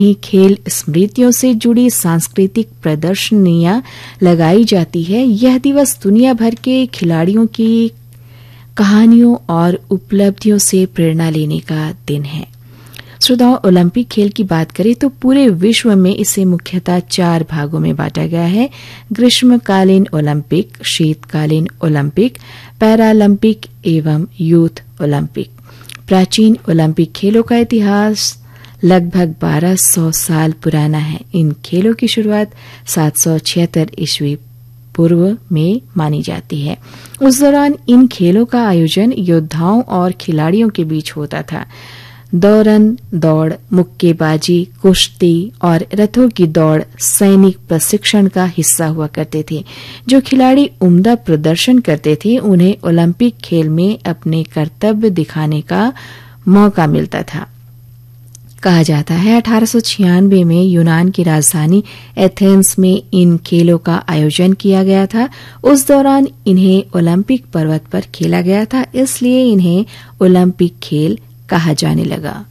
खेल स्मृतियों से जुड़ी सांस्कृतिक प्रदर्शनियां लगाई जाती है। यह दिवस दुनिया भर के खिलाड़ियों की कहानियों और उपलब्धियों से प्रेरणा लेने का दिन है। श्रोताओं, ओलंपिक खेल की बात करें तो पूरे विश्व में इसे मुख्यतः 4 भागों में बांटा गया है। ग्रीष्मकालीन ओलंपिक, शीतकालीन ओलंपिक, पैरालंपिक एवं यूथ ओलंपिक। प्राचीन ओलंपिक खेलों का इतिहास लगभग 1200 साल पुराना है। इन खेलों की शुरुआत 776 ईस्वी पूर्व में मानी जाती है। उस दौरान इन खेलों का आयोजन योद्धाओं और खिलाड़ियों के बीच होता था। दौड़न, दौड़, मुक्केबाजी, कुश्ती और रथों की दौड़ सैनिक प्रशिक्षण का हिस्सा हुआ करते थे। जो खिलाड़ी उम्दा प्रदर्शन करते थे उन्हें ओलंपिक खेल में अपने कर्तव्य दिखाने का मौका मिलता था। कहा जाता है 1896 में यूनान की राजधानी एथेंस में इन खेलों का आयोजन किया गया था। उस दौरान इन्हें ओलंपिक पर्वत पर खेला गया था, इसलिए इन्हें ओलंपिक खेल कहा जाने लगा।